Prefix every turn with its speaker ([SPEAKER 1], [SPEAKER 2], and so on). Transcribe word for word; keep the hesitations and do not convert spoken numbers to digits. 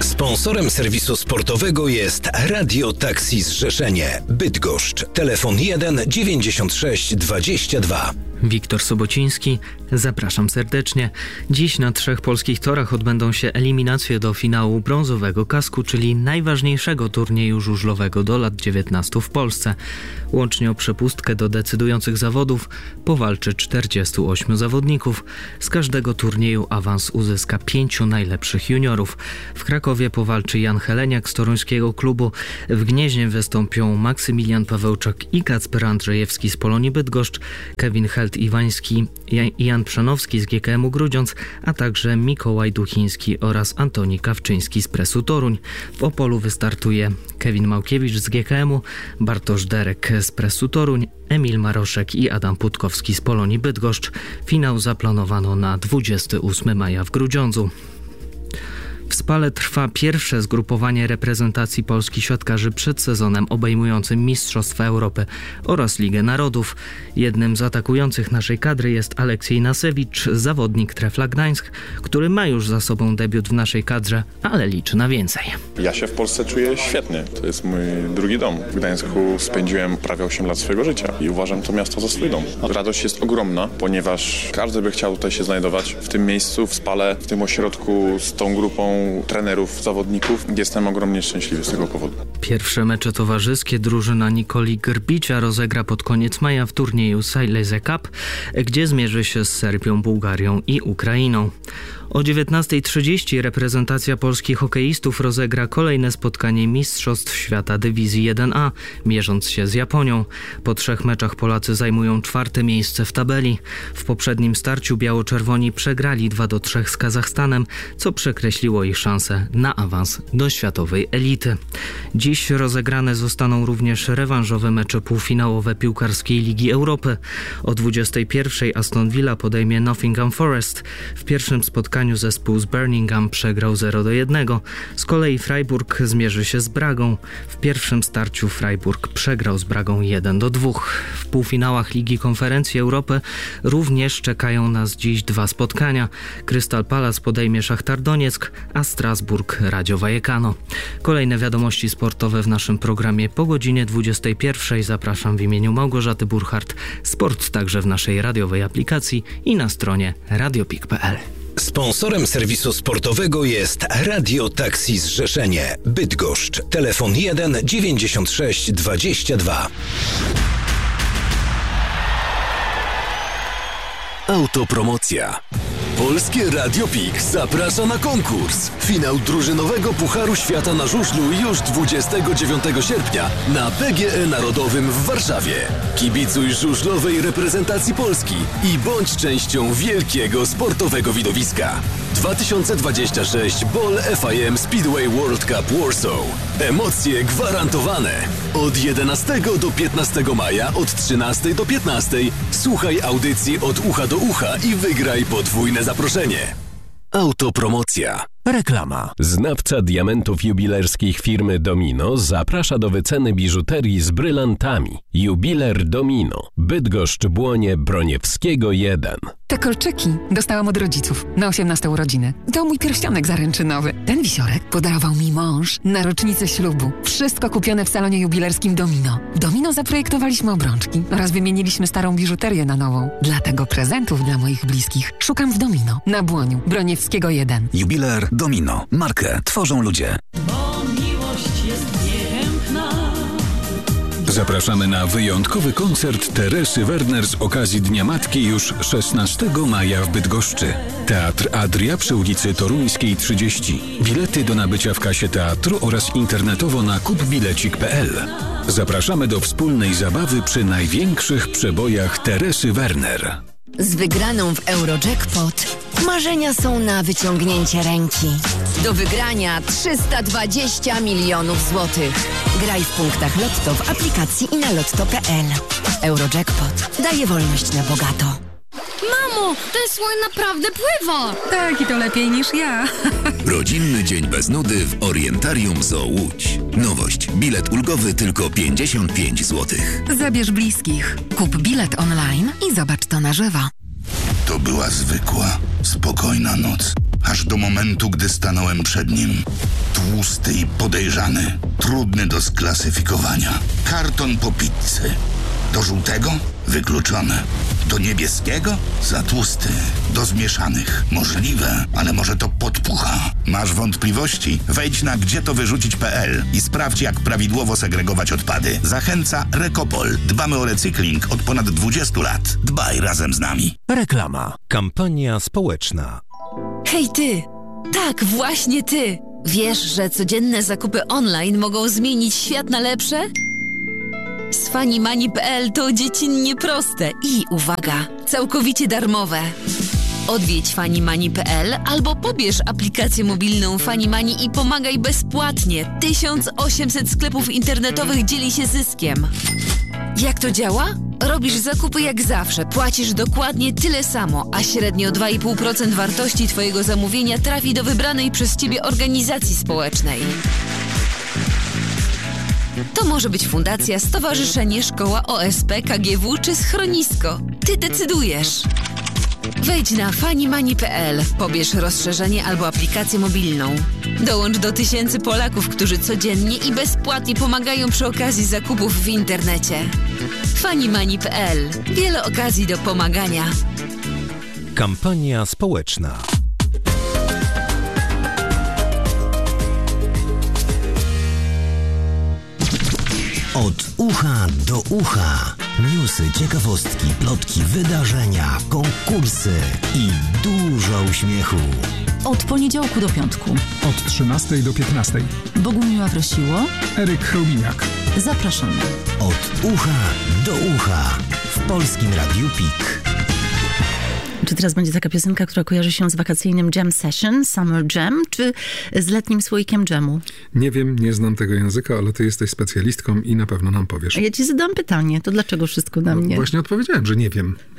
[SPEAKER 1] Sponsorem serwisu sportowego jest Radio Taxi Zrzeszenie, Bydgoszcz. Telefon jeden dziewięćdziesiąt sześć dwadzieścia dwa.
[SPEAKER 2] Wiktor Sobociński, zapraszam serdecznie. Dziś na trzech polskich torach odbędą się eliminacje do finału brązowego kasku, czyli najważniejszego turnieju żużlowego do lat dziewiętnastu w Polsce. Łącznie o przepustkę do decydujących zawodów powalczy czterdziestu ośmiu zawodników. Z każdego turnieju awans uzyska pięciu najlepszych juniorów. W Krakowie powalczy Jan Heleniak z toruńskiego klubu. W Gnieźnie wystąpią Maksymilian Pawełczak i Kacper Andrzejewski z Polonii Bydgoszcz, Kevin Helt-Iwański i Jan Przanowski z G K M-u Grudziądz, a także Mikołaj Duchiński oraz Antoni Kawczyński z Presu Toruń. W Opolu wystartuje Kevin Małkiewicz z G K M-u, Bartosz Derek z Presu Toruń, Emil Maroszek i Adam Putkowski z Polonii Bydgoszcz. Finał zaplanowano na dwudziestego ósmego maja w Grudziądzu. W Spale trwa pierwsze zgrupowanie reprezentacji Polski siatkarzy przed sezonem obejmującym Mistrzostwa Europy oraz Ligę Narodów. Jednym z atakujących naszej kadry jest Aleksiej Nasewicz, zawodnik Trefla Gdańsk, który ma już za sobą debiut w naszej kadrze, ale liczy na więcej.
[SPEAKER 3] Ja się w Polsce czuję świetnie. To jest mój drugi dom. W Gdańsku spędziłem prawie osiem lat swojego życia i uważam to miasto za swój dom. Radość jest ogromna, ponieważ każdy by chciał tutaj się znajdować. W tym miejscu, w Spale, w tym ośrodku z tą grupą trenerów, zawodników. Jestem ogromnie szczęśliwy z tego powodu.
[SPEAKER 2] Pierwsze mecze towarzyskie drużyna Nikoli Grbicia rozegra pod koniec maja w turnieju Silesia Cup, gdzie zmierzy się z Serbią, Bułgarią i Ukrainą. O dziewiętnasta trzydzieści reprezentacja polskich hokeistów rozegra kolejne spotkanie Mistrzostw Świata Dywizji jeden A, mierząc się z Japonią. Po trzech meczach Polacy zajmują czwarte miejsce w tabeli. W poprzednim starciu biało-czerwoni przegrali dwa do trzech z Kazachstanem, co przekreśliło ich szanse na awans do światowej elity. Dziś rozegrane zostaną również rewanżowe mecze półfinałowe piłkarskiej Ligi Europy. O dwudziestej pierwszej Aston Villa podejmie Nottingham Forest. W pierwszym spotkaniu zespół z Birmingham przegrał zero do jednego. Z kolei Freiburg zmierzy się z Bragą. W pierwszym starciu Freiburg przegrał z Bragą jeden do dwóch. W półfinałach Ligi Konferencji Europy również czekają nas dziś dwa spotkania. Crystal Palace podejmie Szachtar Donieck, a Strasburg Radio Vallecano. Kolejne wiadomości sportowe w naszym programie po godzinie dwudziestej pierwszej. Zapraszam w imieniu Małgorzaty Burchardt. Sport także w naszej radiowej aplikacji i na stronie radiopik kropka p l.
[SPEAKER 1] Sponsorem serwisu sportowego jest Radio Taxi Zrzeszenie, Bydgoszcz. Telefon jeden dziewięćdziesiąt sześć dwadzieścia dwa.
[SPEAKER 4] Autopromocja. Polskie Radio Pik zaprasza na konkurs. Finał drużynowego Pucharu Świata na żużlu już dwudziestego dziewiątego sierpnia na P G E Narodowym w Warszawie. Kibicuj żużlowej reprezentacji Polski i bądź częścią wielkiego sportowego widowiska. dwa tysiące dwudziesty szósty Ball F I M Speedway World Cup Warsaw. Emocje gwarantowane. Od jedenastego do piętnastego maja, od trzynastej do piętnastej słuchaj audycji Od ucha do ucha i wygraj podwójne zaproszenie. Autopromocja.
[SPEAKER 5] Reklama. Znawca diamentów jubilerskich firmy Domino zaprasza do wyceny biżuterii z brylantami. Jubiler Domino. Bydgoszcz, Błonie, Broniewskiego jeden.
[SPEAKER 6] Te kolczyki dostałam od rodziców na osiemnaste urodziny. To mój pierścionek zaręczynowy. Ten wisiorek podarował mi mąż na rocznicę ślubu. Wszystko kupione w salonie jubilerskim Domino. W Domino zaprojektowaliśmy obrączki oraz wymieniliśmy starą biżuterię na nową. Dlatego prezentów dla moich bliskich szukam w Domino na Błoniu, Broniewskiego jeden.
[SPEAKER 7] Jubiler Domino. Markę tworzą ludzie.
[SPEAKER 8] Bo miłość jest piękna.
[SPEAKER 9] Zapraszamy na wyjątkowy koncert Teresy Werner z okazji Dnia Matki już szesnastego maja w Bydgoszczy. Teatr Adria przy ulicy Toruńskiej trzydzieści. Bilety do nabycia w kasie teatru oraz internetowo na kupbilecik kropka p l. Zapraszamy do wspólnej zabawy przy największych przebojach Teresy Werner.
[SPEAKER 10] Z wygraną w Eurojackpot marzenia są na wyciągnięcie ręki. Do wygrania trzysta dwadzieścia milionów złotych. Graj w punktach Lotto w aplikacji i na lotto kropka p l. Eurojackpot daje wolność na bogato.
[SPEAKER 11] Mamo, ten słoń naprawdę pływa!
[SPEAKER 6] Tak, i to lepiej niż ja.
[SPEAKER 7] Rodzinny dzień bez nudy w Orientarium Zoo Łódź. Nowość. Bilet ulgowy tylko pięćdziesiąt pięć złotych.
[SPEAKER 6] Zabierz bliskich. Kup bilet online i zobacz to na żywo.
[SPEAKER 7] To była zwykła, spokojna noc.
[SPEAKER 12] aż do momentu, gdy stanąłem przed nim. Tłusty i podejrzany, trudny do sklasyfikowania. Karton po pizzy. Do żółtego? Wykluczone. Do niebieskiego? Za tłusty. Do zmieszanych? Możliwe, ale może to podpucha. Masz wątpliwości? Wejdź na gdzie to wyrzucić kropka p l i sprawdź, jak prawidłowo segregować odpady. Zachęca Rekopol. Dbamy o recykling od ponad dwudziestu lat. Dbaj razem z nami.
[SPEAKER 1] Reklama. Kampania społeczna.
[SPEAKER 10] Hej ty! Tak, właśnie ty! Wiesz, że codzienne zakupy online mogą zmienić świat na lepsze? Z Fanimani kropka p l to dziecinnie proste i, uwaga, całkowicie darmowe. Odwiedź Fanimani kropka p l albo pobierz aplikację mobilną Fanimani i pomagaj bezpłatnie. tysiąc osiemset sklepów internetowych dzieli się zyskiem. Jak to działa? Robisz zakupy jak zawsze, płacisz dokładnie tyle samo, a średnio dwa i pół procent wartości twojego zamówienia trafi do wybranej przez ciebie organizacji społecznej. To może być fundacja, stowarzyszenie, szkoła, O S P, K G W czy schronisko. Ty decydujesz. Wejdź na fanimani kropka p l, pobierz rozszerzenie albo aplikację mobilną. Dołącz do tysięcy Polaków, którzy codziennie i bezpłatnie pomagają przy okazji zakupów w internecie. fanimani kropka p l. Wiele okazji do pomagania.
[SPEAKER 1] Kampania społeczna.
[SPEAKER 13] Od ucha do ucha. Newsy, ciekawostki, plotki, wydarzenia, konkursy i dużo uśmiechu.
[SPEAKER 14] Od poniedziałku do piątku.
[SPEAKER 15] Od trzynastej do piętnastej.
[SPEAKER 14] Bogumiła Wrosiło.
[SPEAKER 15] Eryk Chrobiniak.
[SPEAKER 14] Zapraszamy.
[SPEAKER 13] Od ucha do ucha. W Polskim Radiu Pik.
[SPEAKER 14] Czy teraz będzie taka piosenka, która kojarzy się z wakacyjnym jam session, summer jam, czy z letnim słoikiem dżemu?
[SPEAKER 15] Nie wiem, nie znam tego języka, ale ty jesteś specjalistką i na pewno nam powiesz.
[SPEAKER 14] A ja ci zadam pytanie, to dlaczego wszystko na
[SPEAKER 15] no,
[SPEAKER 14] mnie?
[SPEAKER 15] Właśnie odpowiedziałem, że nie wiem.